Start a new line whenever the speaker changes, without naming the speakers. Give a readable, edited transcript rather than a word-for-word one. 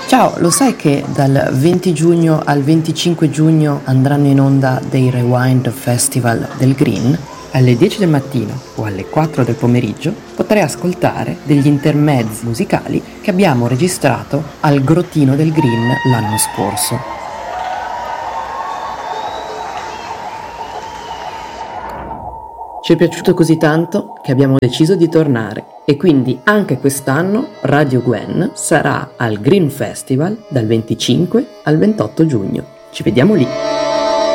Ciao, lo sai che dal 20 giugno al 25 giugno andranno in onda dei Rewind Festival del Green? Alle 10 del mattino o alle 4 del pomeriggio potrai ascoltare degli intermezzi musicali che abbiamo registrato al Grottino del Green l'anno scorso. Ci è piaciuto così tanto che abbiamo deciso di tornare e quindi anche quest'anno Radio Gwen sarà al Green Festival dal 25 al 28 giugno. Ci vediamo lì!